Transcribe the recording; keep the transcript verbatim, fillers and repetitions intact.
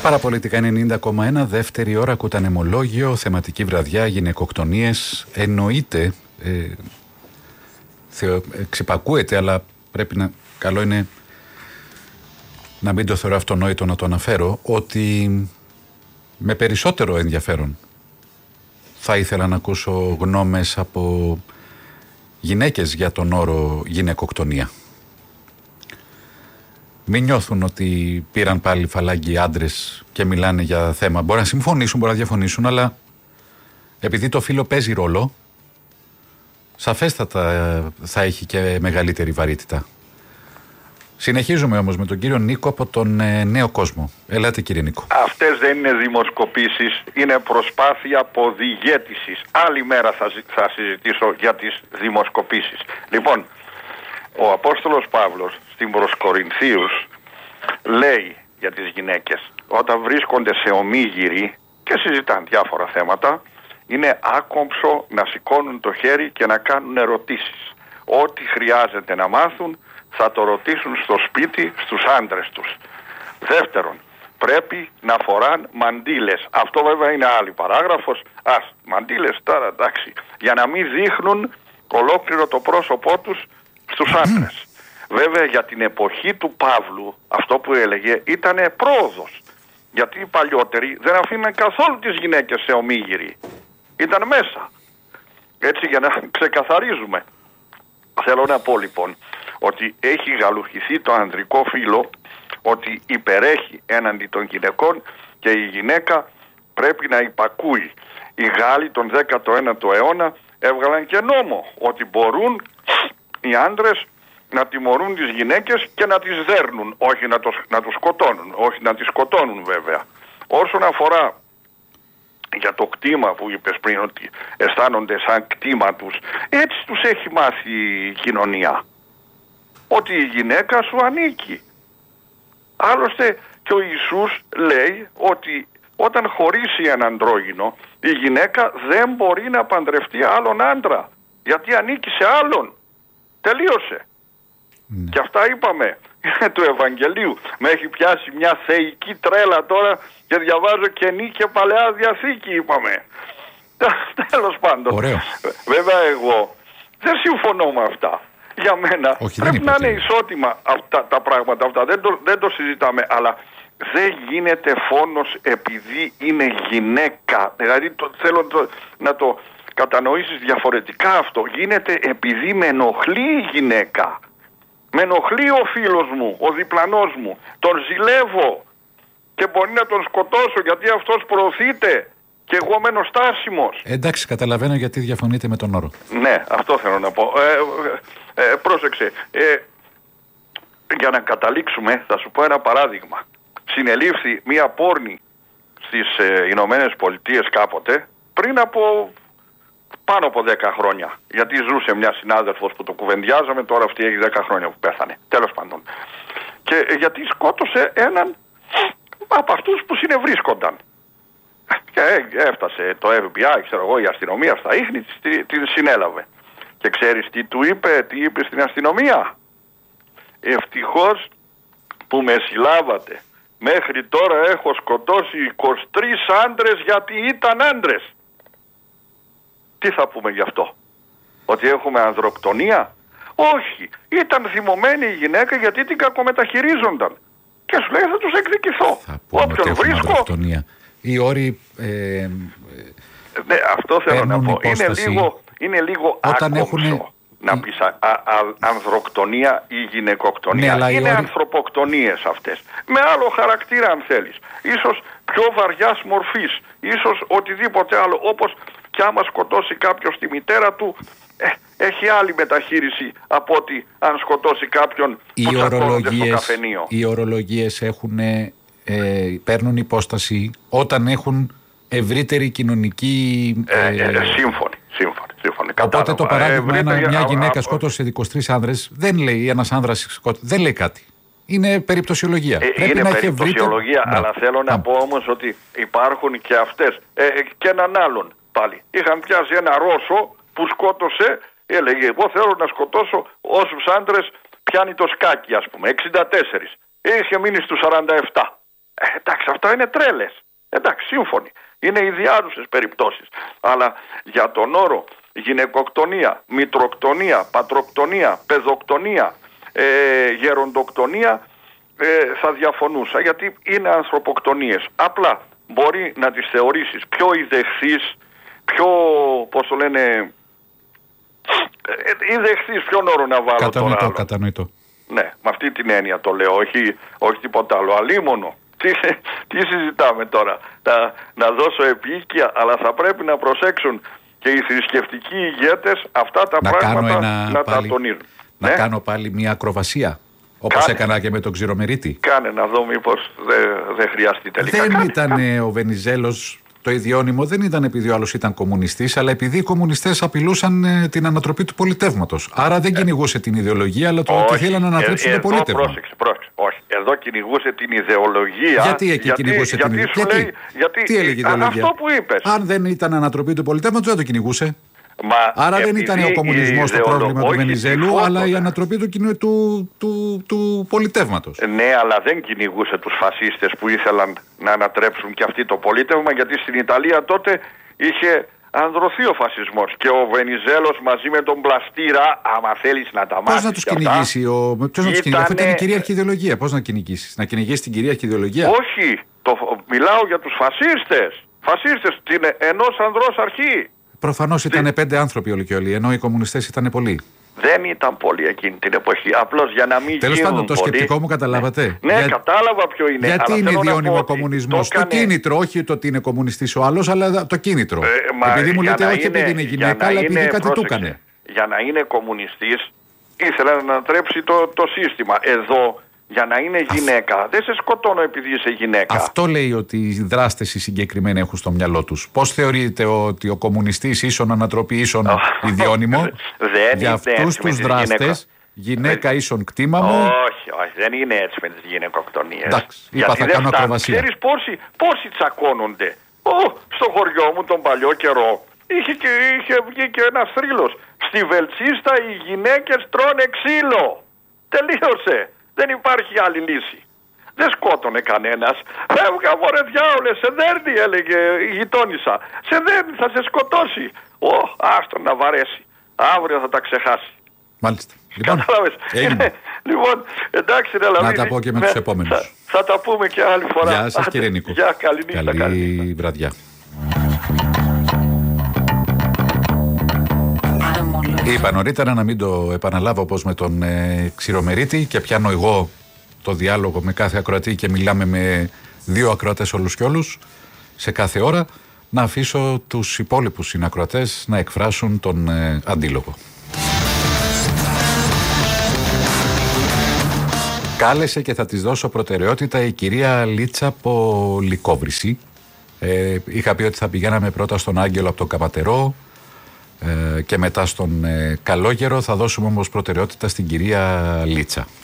Παραπολιτικά ενενήντα κόμμα ένα, δεύτερη ώρα, κουτανεμολόγιο, θεματική βραδιά, γυναικοκτονίες. Εννοείται, ε, θεω, ε, ξυπακούεται, αλλά πρέπει να, καλό είναι να μην το θεωρώ αυτονόητο να το αναφέρω, ότι με περισσότερο ενδιαφέρον θα ήθελα να ακούσω γνώμες από γυναίκες για τον όρο γυναικοκτονία. Μην νιώθουν ότι πήραν πάλι φαλάγγι άντρες και μιλάνε για θέμα. Μπορεί να συμφωνήσουν, μπορεί να διαφωνήσουν, αλλά επειδή το φύλο παίζει ρόλο, σαφέστατα θα έχει και μεγαλύτερη βαρύτητα. Συνεχίζουμε όμως με τον κύριο Νίκο από τον ε, Νέο Κόσμο. Ελάτε κύριε Νίκο. Αυτές δεν είναι δημοσκοπήσεις, είναι προσπάθεια αποδιαίτησης. Άλλη μέρα θα, θα συζητήσω για τις δημοσκοπήσεις. Λοιπόν, ο Απόστολος Παύλος στην προς Κορινθίους λέει για τις γυναίκες, όταν βρίσκονται σε ομίγυροι και συζητάνε διάφορα θέματα, είναι άκομψο να σηκώνουν το χέρι και να κάνουν ερωτήσεις. Ό,τι χρειάζεται να μάθουν θα το ρωτήσουν στο σπίτι στους άντρες τους. Δεύτερον, πρέπει να φοράν μαντήλες. Αυτό βέβαια είναι άλλη παράγραφος. Ας, μαντήλες τώρα εντάξει, για να μην δείχνουν ολόκληρο το πρόσωπό τους στους άντρες. Βέβαια για την εποχή του Παύλου αυτό που έλεγε ήταν πρόοδος. Γιατί οι παλιότεροι δεν αφήναν καθόλου τις γυναίκες σε ομίγυροι. Ήταν μέσα. Έτσι για να ξεκαθαρίζουμε. Θέλω να πω λοιπόν ότι έχει γαλουχηθεί το ανδρικό φύλο, ότι υπερέχει έναντι των γυναικών και η γυναίκα πρέπει να υπακούει. Οι Γάλλοι τον δέκατο ένατο αιώνα έβγαλαν και νόμο ότι μπορούν οι άντρες να τιμωρούν τις γυναίκες και να τις δέρνουν, όχι να, το, να τους σκοτώνουν, όχι να τις σκοτώνουν βέβαια. Όσον αφορά για το κτήμα που είπες πριν, ότι αισθάνονται σαν κτήμα τους, έτσι τους έχει μάθει η κοινωνία. Ότι η γυναίκα σου ανήκει. Άλλωστε και ο Ιησούς λέει ότι όταν χωρίσει ένα αντρόγυνο, η γυναίκα δεν μπορεί να παντρευτεί άλλον άντρα, γιατί ανήκει σε άλλον. Τελείωσε. Ναι. Και αυτά είπαμε του Ευαγγελίου. Με έχει πιάσει μια θεϊκή τρέλα τώρα και διαβάζω Καινή και Παλαιά Διαθήκη, είπαμε. Τέλος πάντων. Ωραίο. Βέβαια εγώ δεν συμφωνώ με αυτά. Για μένα όχι, πρέπει να είναι ισότιμα αυτά τα πράγματα αυτά. Δεν το, δεν το συζητάμε, αλλά δεν γίνεται φόνος επειδή είναι γυναίκα. Δηλαδή το, θέλω το, να το κατανοήσεις διαφορετικά αυτό. Γίνεται επειδή με ενοχλεί η γυναίκα. Με ενοχλεί ο φίλος μου, ο διπλανός μου. Τον ζηλεύω και μπορεί να τον σκοτώσω γιατί αυτός προωθείται και εγώ μένω στάσιμος. Εντάξει, καταλαβαίνω γιατί διαφωνείτε με τον όρο. Ναι, αυτό θέλω να πω. Ε, ε, ε, πρόσεξε. Ε, για να καταλήξουμε θα σου πω ένα παράδειγμα. Συνελήφθη μία πόρνη στις ε, Ηνωμένες Πολιτείες κάποτε πριν από πάνω από δέκα χρόνια. Γιατί ζούσε μια συνάδελφος που το κουβεντιάζαμε, τώρα αυτή έχει δέκα χρόνια που πέθανε. Τέλος πάντων. Και ε, γιατί σκότωσε έναν από αυτούς που συνευρίσκονταν. Και έφτασε το Εφ Μπι Άι, ξέρω εγώ, η αστυνομία στα ίχνη, την συνέλαβε. Και ξέρεις τι του είπε, τι είπε στην αστυνομία? Ευτυχώς που με συλλάβατε. Μέχρι τώρα έχω σκοτώσει είκοσι τρεις άντρες γιατί ήταν άντρες. Τι θα πούμε γι' αυτό? Ότι έχουμε ανδροκτονία? Όχι. Ήταν θυμωμένη η γυναίκα γιατί την κακομεταχειρίζονταν. Και σου λέει θα τους εκδικηθώ. Όποιον βρίσκω. Οι όροι ε, ναι, αυτό θέλω να πω. Είναι λίγο, είναι λίγο άκομψο έχουν... να πεις α, α, α, ανδροκτονία ή γυναικοκτονία. Ναι, είναι όροι... ανθρωποκτονίες αυτές. Με άλλο χαρακτήρα αν θέλεις. Ίσως πιο βαριάς μορφής. Ίσως οτιδήποτε άλλο. Όπως και άμα σκοτώσει κάποιος τη μητέρα του, ε, έχει άλλη μεταχείριση από ότι αν σκοτώσει κάποιον οι που τσακώνονται στο καφενείο. Οι ορολογίες έχουν... Ε, παίρνουν υπόσταση όταν έχουν ευρύτερη κοινωνική ε, ε, ε, σύμφωνη, σύμφωνη, σύμφωνη. Οπότε το παράδειγμα ε, ένα, μια γυναίκα α, σκότωσε είκοσι τρεις άνδρες δεν λέει ένας άνδρας σκότωσε, δεν λέει κάτι. Είναι περιπτωσιολογία. Ε, είναι να περιπτωσιολογία, ευρύτερη... αλλά θέλω να, να πω όμως ότι υπάρχουν και αυτές ε, και έναν άλλον πάλι. Είχαν πιάσει ένα Ρώσο που σκότωσε, έλεγε εγώ θέλω να σκοτώσω όσους άντρες πιάνει το σκάκι ας πούμε, εξήντα τέσσερα. Είχε μείνει στους σαράντα επτά. Ε, εντάξει, αυτά είναι τρέλες. Εντάξει, σύμφωνοι. Είναι ιδιάζουσες περιπτώσεις. Αλλά για τον όρο γυναικοκτονία, μητροκτονία, πατροκτονία, παιδοκτονία, ε, γεροντοκτονία, ε, θα διαφωνούσα, γιατί είναι ανθρωποκτονίες. Απλά μπορεί να τις θεωρήσεις πιο ιδεχθείς, πιο, πώς το λένε, ε, ιδεχθείς, ποιον όρο να βάλω κατανοητό, τώρα. Κατανοητό. Ναι, με αυτή την έννοια το λέω, όχι, όχι τίποτα άλλο. Αλίμονο. Τι, τι συζητάμε τώρα, να, να δώσω επίοικια, αλλά θα πρέπει να προσέξουν και οι θρησκευτικοί ηγέτες αυτά τα να πράγματα να πάλι, τα τονίζουν. Να ναι? κάνω πάλι μια ακροβασία, όπως Κάνε. έκανα και με τον Ξηρομερίτη. Κάνε να δω μήπως δεν δε χρειαστεί τελικά. Δεν Κάνε. ήταν ε, ο Βενιζέλος, το ιδιώνυμο δεν ήταν επειδή ο άλλος ήταν κομμουνιστής, αλλά επειδή οι κομμουνιστές απειλούσαν ε, την ανατροπή του πολιτεύματος. Άρα δεν κυνηγούσε την ιδεολογία, αλλά το ότι θέλαν να ανατρέψουν ε, το πολίτευμα. Πρόσεξε, πρόσεξε. Όχι, εδώ κυνηγούσε την ιδεολογία. Γιατί εκεί γιατί, κυνηγούσε γιατί, την ιδεολογία. Γιατί, γιατί, γιατί, τι έλεγε η ιδεολογία. Αυτό που είπες. Αν δεν ήταν ανατροπή του πολιτεύματος, δεν το κυνηγούσε. Μα άρα δεν ήταν ο κομμουνισμός το πρόβλημα του Βενιζέλου, αλλά η ανατροπή του, του, του, του, του πολιτεύματος. Ναι, αλλά δεν κυνηγούσε τους φασίστες που ήθελαν να ανατρέψουν και αυτοί το πολίτευμα, γιατί στην Ιταλία τότε είχε ανδρωθεί ο φασισμός και ο Βενιζέλος μαζί με τον Πλαστήρα, άμα θέλεις να τα μάθεις. Πώς να τους κυνηγήσει, ο... Ποιος να τους κυνηγήσει, αυτή ήταν η κυρίαρχη ιδεολογία. Πώς να κυνηγήσεις, να κυνηγήσει την κυρίαρχη ιδεολογία. Όχι, το... μιλάω για τους φασίστες. Φασίστες, την ενός ανδρός αρχή. Προφανώς ήταν πέντε άνθρωποι όλοι και όλοι, ενώ οι κομμουνιστές ήταν πολλοί. Δεν ήταν πολλοί εκείνη την εποχή. Απλώς για να μην Τέλος πάντων, το πολλοί... σκεπτικό μου καταλάβατε. Ναι, Για... κατάλαβα ποιο είναι. Γιατί αλλά είναι ιδιώνυμο ο Το, κομμουνισμός. Το, το έκανε... κίνητρο, όχι το ότι είναι κομμουνιστής ο άλλος, αλλά το κίνητρο. Ε, μα, επειδή μου λέτε, όχι είναι, επειδή είναι γυναίκα, αλλά επειδή κάτι πρόσεξε, του έκανε. Για να είναι κομμουνιστής, ήθελε να ανατρέψει το, το σύστημα. Εδώ, για να είναι γυναίκα, Α... δεν σε σκοτώνω επειδή είσαι γυναίκα. Αυτό λέει ότι οι δράστες οι συγκεκριμένοι έχουν στο μυαλό τους. Πώς θεωρείτε ότι ο κομμουνιστής ίσον ανατροπή ίσον ιδιώνυμο, για αυτούς τους δράστες, γυναίκα ίσον κτήμα μου. Όχι, όχι, δεν είναι έτσι με τις γυναικοκτονίες. Εντάξει, είπα θα κάνω ακροβασία. Ξέρεις πόσοι, πόσοι τσακώνονται. Ω, στο χωριό μου τον παλιό καιρό είχε, και, είχε βγει και ένας θρύλος. Στη Βελτσίστα οι γυναίκες τρώνε ξύλο. Τελείωσε. Δεν υπάρχει άλλη λύση. Δεν σκότωνε κανένας. Φεύγα μωρέ διάολε, σε δέρνει, έλεγε η γειτόνισσα. Σε δέρνει, θα σε σκοτώσει. Ω, άστον να βαρέσει. Αύριο θα τα ξεχάσει. Μάλιστα. Λοιπόν, λοιπόν, εντάξει ρε Λαβίδη. Να τα πω και με, με τους επόμενους. Θα, θα τα πούμε και άλλη φορά. Γεια σας κύριε Νίκο. Γεια, καλή νύχτα. Καλή, καλή βραδιά. Είπα νωρίτερα να μην το επαναλάβω όπως με τον ε, Ξηρομερίτη και πιάνω εγώ το διάλογο με κάθε ακροατή και μιλάμε με δύο ακροατές όλους και όλους σε κάθε ώρα, να αφήσω τους υπόλοιπους συνακροατές να εκφράσουν τον ε, αντίλογο. Κάλεσε και θα της δώσω προτεραιότητα η κυρία Λίτσα Πολυκόβρηση. Ε, είχα πει ότι θα πηγαίναμε πρώτα στον Άγγελο από τον Καπατερό ε, και μετά στον ε, Καλόγερο. Θα δώσουμε όμως προτεραιότητα στην κυρία Λίτσα.